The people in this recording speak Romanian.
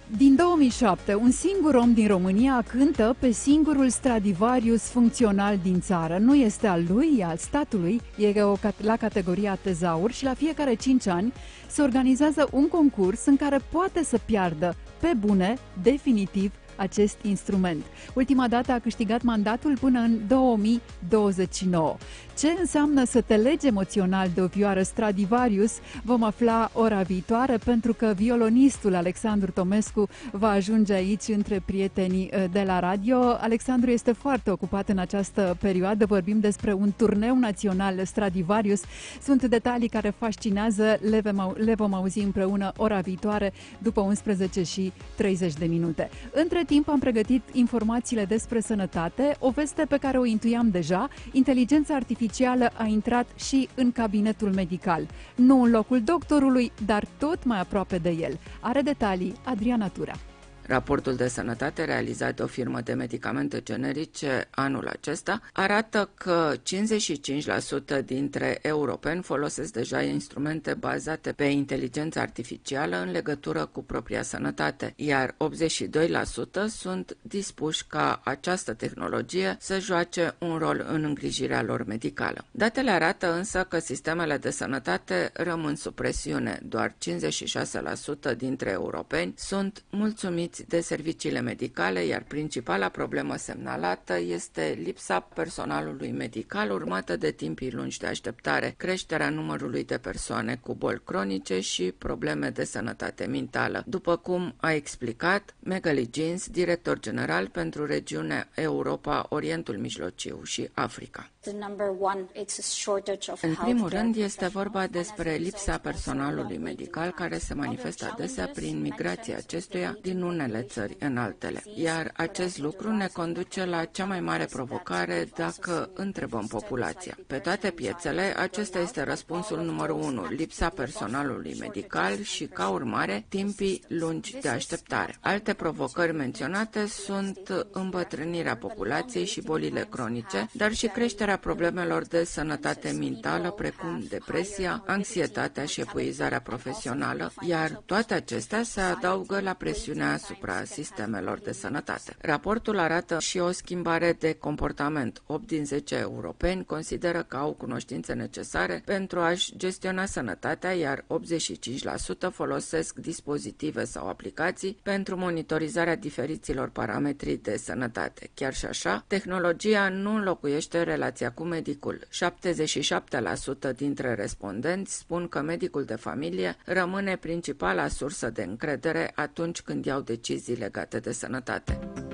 Din 2007, un singur om din România cântă pe singurul Stradivarius funcțional din țară. Nu este al lui, e al statului, e la categoria tezaur și la fiecare 5 ani se organizează un concurs în care poate să piardă pe bune, definitiv, acest instrument. Ultima dată a câștigat mandatul până în 2029. Ce înseamnă să te legi emoțional de o vioară Stradivarius vom afla ora viitoare, pentru că violonistul Alexandru Tomescu va ajunge aici între prietenii de la radio. Alexandru este foarte ocupat în această perioadă, vorbim despre un turneu național Stradivarius. Sunt detalii care fascinează, le vom auzi împreună ora viitoare după 11:30. Între timp am pregătit informațiile despre sănătate, o veste pe care o intuiam deja: inteligența artificială a intrat și în cabinetul medical. Nu în locul doctorului, dar tot mai aproape de el. Are detalii Adriana Tura. Raportul de sănătate realizat de o firmă de medicamente generice anul acesta arată că 55% dintre europeni folosesc deja instrumente bazate pe inteligență artificială în legătură cu propria sănătate, iar 82% sunt dispuși ca această tehnologie să joace un rol în îngrijirea lor medicală. Datele arată însă că sistemele de sănătate rămân sub presiune. Doar 56% dintre europeni sunt mulțumiți de serviciile medicale, iar principala problemă semnalată este lipsa personalului medical, urmată de timpii lungi de așteptare, creșterea numărului de persoane cu boli cronice și probleme de sănătate mentală, după cum a explicat Magali Jeans, director general pentru regiunea Europa, Orientul Mijlociu și Africa. În primul rând, este vorba despre lipsa personalului medical, care se manifestă adesea prin migrația acestuia din unele țări în altele. Iar acest lucru ne conduce la cea mai mare provocare dacă întrebăm populația. Pe toate piețele, acesta este răspunsul numărul 1, lipsa personalului medical și, ca urmare, timpii lungi de așteptare. Alte provocări menționate sunt îmbătrânirea populației și bolile cronice, dar și creșterea problemelor de sănătate mentală, precum depresia, anxietatea și epuizarea profesională, iar toate acestea se adaugă la presiunea asupra sistemelor de sănătate. Raportul arată și o schimbare de comportament. 8 din 10 europeni consideră că au cunoștințe necesare pentru a-și gestiona sănătatea, iar 85% folosesc dispozitive sau aplicații pentru monitorizarea diferiților parametri de sănătate. Chiar și așa, tehnologia nu înlocuiește relația cu medicul. 77% dintre respondenți spun că medicul de familie rămâne principala sursă de încredere atunci când iau decizii legate de sănătate.